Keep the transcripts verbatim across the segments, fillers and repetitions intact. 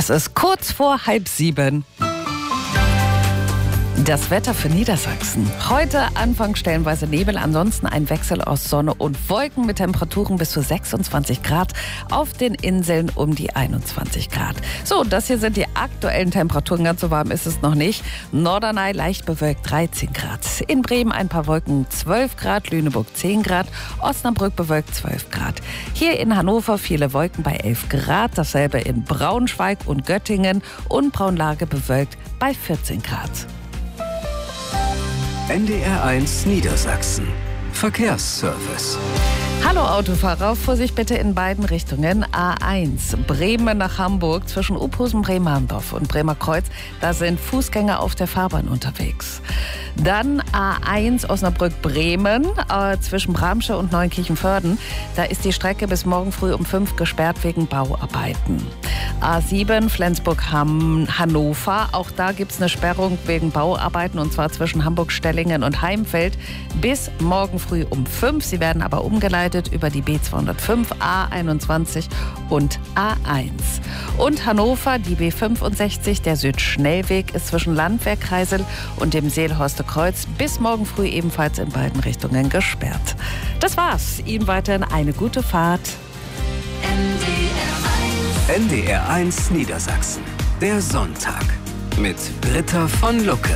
Es ist kurz vor halb sieben. Das Wetter für Niedersachsen. Heute anfangs stellenweise Nebel, ansonsten ein Wechsel aus Sonne und Wolken mit Temperaturen bis zu sechsundzwanzig Grad, auf den Inseln um die einundzwanzig Grad. So, das hier sind die aktuellen Temperaturen, ganz so warm ist es noch nicht. Norderney leicht bewölkt dreizehn Grad, in Bremen ein paar Wolken zwölf Grad, Lüneburg zehn Grad, Osnabrück bewölkt zwölf Grad. Hier in Hannover viele Wolken bei elf Grad, dasselbe in Braunschweig und Göttingen und Braunlage bewölkt bei vierzehn Grad. N D R eins Niedersachsen. Verkehrsservice. Hallo Autofahrer, Vorsicht bitte in beiden Richtungen. A eins, Bremen nach Hamburg, zwischen Uphusen, Bremerndorf und Bremer Kreuz. Da sind Fußgänger auf der Fahrbahn unterwegs. Dann A eins Osnabrück-Bremen, äh, zwischen Bramsche und Neunkirchenvörden. Da ist die Strecke bis morgen früh um fünf gesperrt wegen Bauarbeiten. A sieben Flensburg-Hannover, auch da gibt es eine Sperrung wegen Bauarbeiten, und zwar zwischen Hamburg-Stellingen und Heimfeld bis morgen früh um fünf. Sie werden aber umgeleitet über die B zweihundertfünf, A einundzwanzig und A eins. Und Hannover, die B fünfundsechzig, der Südschnellweg ist zwischen Landwehrkreisel und dem Seelhorster Kreuz bis morgen früh ebenfalls in beiden Richtungen gesperrt. Das war's. Ihnen weiterhin eine gute Fahrt. N D R eins Niedersachsen. Der Sonntag mit Britta von Lucke.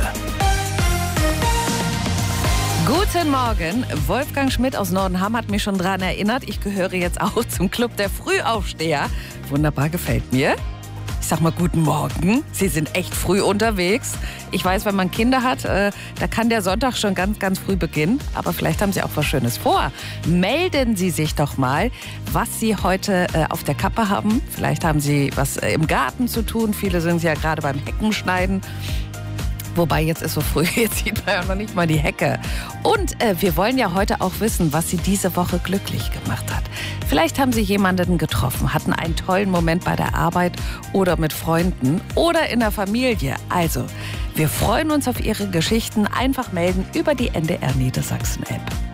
Guten Morgen. Wolfgang Schmidt aus Nordenham hat mich schon daran erinnert. Ich gehöre jetzt auch zum Club der Frühaufsteher. Wunderbar, gefällt mir. Ich sag mal guten Morgen. Sie sind echt früh unterwegs. Ich weiß, wenn man Kinder hat, äh, da kann der Sonntag schon ganz, ganz früh beginnen. Aber vielleicht haben Sie auch was Schönes vor. Melden Sie sich doch mal, was Sie heute äh, auf der Kappe haben. Vielleicht haben Sie was äh, im Garten zu tun. Viele sind ja gerade beim Heckenschneiden. Wobei, jetzt ist so früh, jetzt sieht man ja noch nicht mal die Hecke. Und äh, wir wollen ja heute auch wissen, was Sie diese Woche glücklich gemacht hat. Vielleicht haben Sie jemanden getroffen, hatten einen tollen Moment bei der Arbeit oder mit Freunden oder in der Familie. Also, wir freuen uns auf Ihre Geschichten. Einfach melden über die N D R Niedersachsen App.